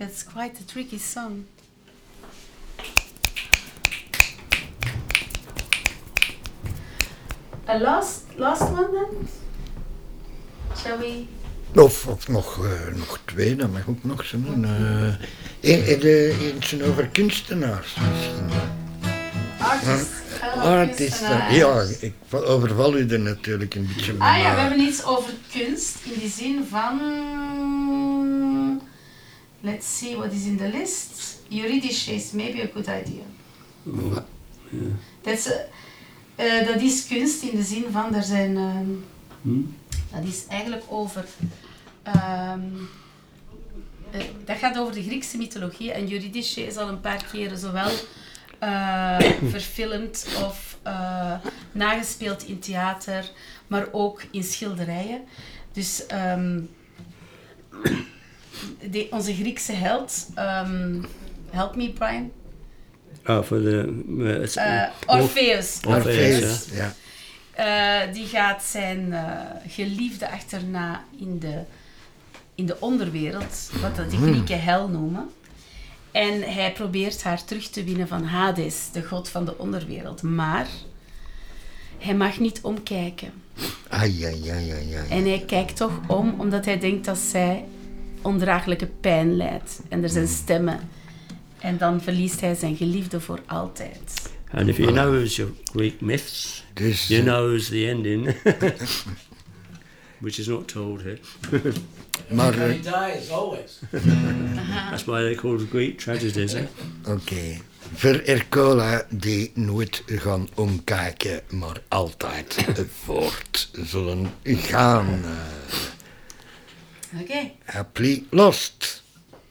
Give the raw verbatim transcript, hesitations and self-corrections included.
It's quite a tricky song. A last, last one then? Shall we? Of, of nog, uh, nog twee, dat mag ook nog zijn. Uh, eentje over kunstenaars misschien. Artist. Huh? Artist, ja, ik overval u er natuurlijk een beetje mee. Ah ja, we hebben iets over kunst in die zin van... Let's see what is in the list. Eurydice is maybe a good idea. Wat? Yeah. That's a, uh, dat is kunst in de zin van, er zijn... Uh, hmm? Dat is eigenlijk over... Um, uh, dat gaat over de Griekse mythologie en Eurydice is al een paar keren zowel uh, verfilmd of uh, nagespeeld in theater, maar ook in schilderijen. Dus um, de, onze Griekse held, um, help me Brian. Oh, voor de... Uh, uh, Orpheus. Orpheus, ja. Uh, die gaat zijn uh, geliefde achterna in de, in de onderwereld, wat de Grieken hel noemen. En hij probeert haar terug te winnen van Hades, de god van de onderwereld. Maar hij mag niet omkijken. Ai, ai, ai, ai, ai. En hij kijkt toch om, omdat hij denkt dat zij ondraaglijke pijn lijdt. En er zijn stemmen. En dan verliest hij zijn geliefde voor altijd. And if you know your Greek myths, dus, you know the ending, which is not told here. Maar he dies always. That's why they call it Greek tragedies. Eh? Oké. Okay. Voor Ercola die nooit gaan omkijken, maar altijd voort zullen gaan. Oké. Okay. Happily Lost.